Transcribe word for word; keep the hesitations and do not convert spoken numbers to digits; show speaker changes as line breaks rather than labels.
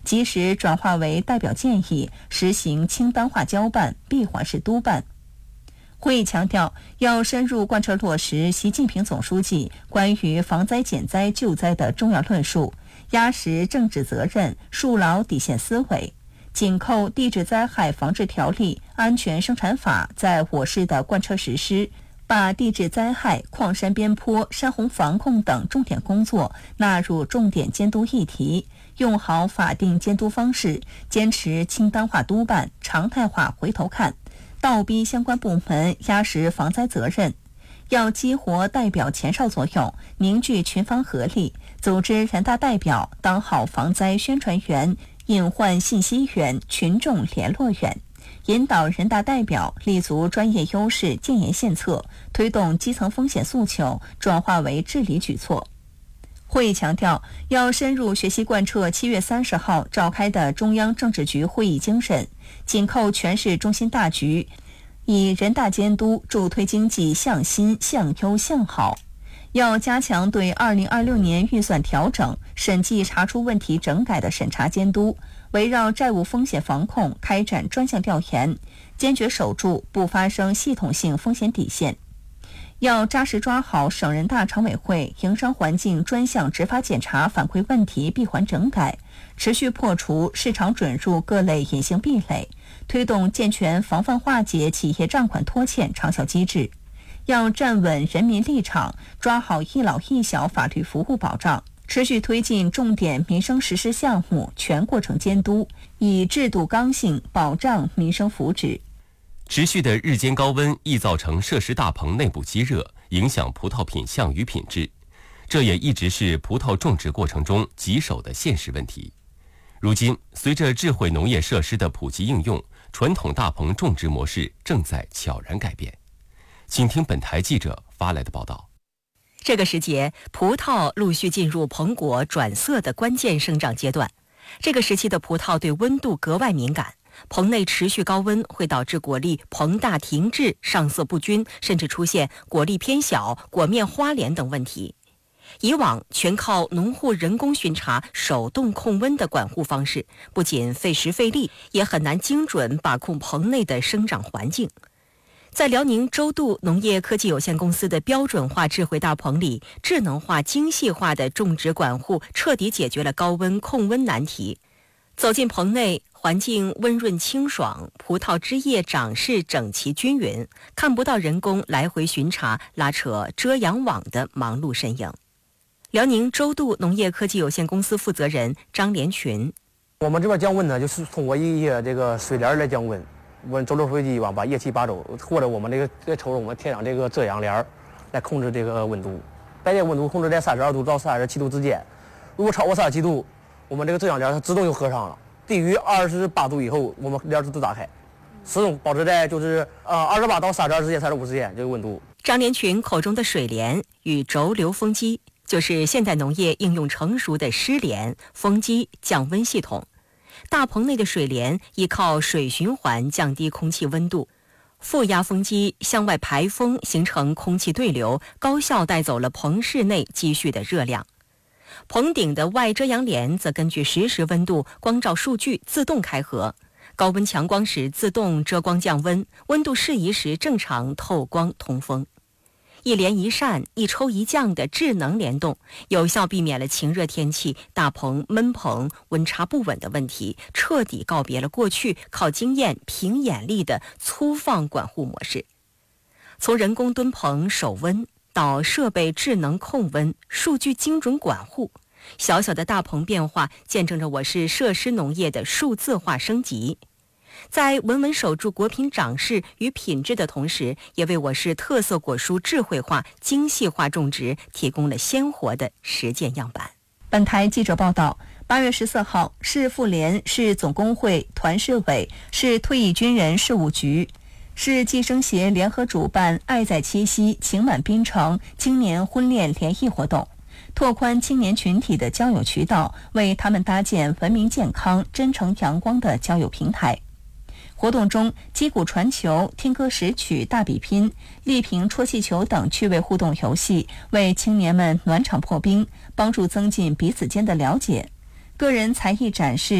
及时转化为代表建议，实行清单化交办、闭环式督办。会议强调，要深入贯彻落实习近平总书记关于防灾减灾救灾的重要论述，压实政治责任，树牢底线思维，紧扣地质灾害防治条例、安全生产法在我市的贯彻实施，把地质灾害、矿山边坡、山洪防控等重点工作纳入重点监督议题，用好法定监督方式，坚持清单化督办、常态化回头看，倒逼相关部门压实防灾责任。要激活代表前哨作用，凝聚群防合力，组织人大代表当好防灾宣传员、隐患信息源、群众联络员，引导人大代表立足专业优势，建言献策，推动基层风险诉求转化为治理举措。会议强调，要深入学习贯彻七月三十号召开的中央政治局会议精神，紧扣全市中心大局，以人大监督助推经济向新、向优、向好。要加强对二零二六年预算调整、审计查出问题整改的审查监督，围绕债务风险防控开展专项调研，坚决守住不发生系统性风险底线。要扎实抓好省人大常委会营商环境专项执法检查反馈问题闭环整改，持续破除市场准入各类隐形壁垒，推动健全防范化解企业账款拖欠长效机制。要站稳人民立场，抓好一老一小法律服务保障，持续推进重点民生实施项目全过程监督，以制度刚性保障民生福祉。
持续的日间高温易造成设施大棚内部积热，影响葡萄品相与品质，这也一直是葡萄种植过程中棘手的现实问题。如今，随着智慧农业设施的普及应用，传统大棚种植模式正在悄然改变。请听本台记者发来的报道。
这个时节，葡萄陆续进入膨果转色的关键生长阶段。这个时期的葡萄对温度格外敏感，棚内持续高温会导致果粒膨大停滞、上色不均，甚至出现果粒偏小、果面花连等问题。以往全靠农户人工巡查、手动控温的管护方式，不仅费时费力，也很难精准把控棚内的生长环境。在辽宁周度农业科技有限公司的标准化智慧大棚里，智能化、精细化的种植管护彻底解决了高温控温难题。走进棚内，环境温润清爽，葡萄枝叶长势整齐均匀，看不到人工来回巡查、拉扯遮阳网的忙碌身影。辽宁周度农业科技有限公司负责人张连群：
我们这边降温呢，就是通过一些这个水帘来降温。我们周流飞机吧，把液气拔走，或者我们这个再抽着我们贴上这个遮阳帘来控制这个温度。白天温度控制在三十二度到三十七度之间，如果超过三十七度，我们这个遮阳帘它自动就合上了。低于二十八度以后，我们帘子都打开，始终保持在就是呃二十八到三十二之间、三十五之间这个温度。
张连群口中的水帘与轴流风机，就是现代农业应用成熟的湿帘、风机降温系统。大棚内的水帘依靠水循环降低空气温度，负压风机向外排风，形成空气对流，高效带走了棚室内积蓄的热量。棚顶的外遮阳帘则根据实时温度、光照数据自动开合，高温强光时自动遮光降温，温度适宜时正常透光通风。一连一扇、一抽一降的智能联动，有效避免了晴热天气、大棚、闷棚、温差不稳的问题，彻底告别了过去靠经验、凭眼力的粗放管护模式。从人工蹲棚守温到设备智能控温、数据精准管护，小小的大棚变化见证着我市设施农业的数字化升级。在稳稳守住果品长势与品质的同时，也为我市特色果蔬智慧化、精细化种植提供了鲜活的实践样板。
本台记者报道，八月十四号，市妇联、市总工会、团市委、市退役军人事务局、市计生协联合主办“爱在七夕，情满滨城”青年婚恋联谊活动，拓宽青年群体的交友渠道，为他们搭建文明、健康、真诚、阳光的交友平台。活动中，击鼓传球、听歌识曲、大比拼、立瓶戳气球等趣味互动游戏，为青年们暖场破冰，帮助增进彼此间的了解。个人才艺展示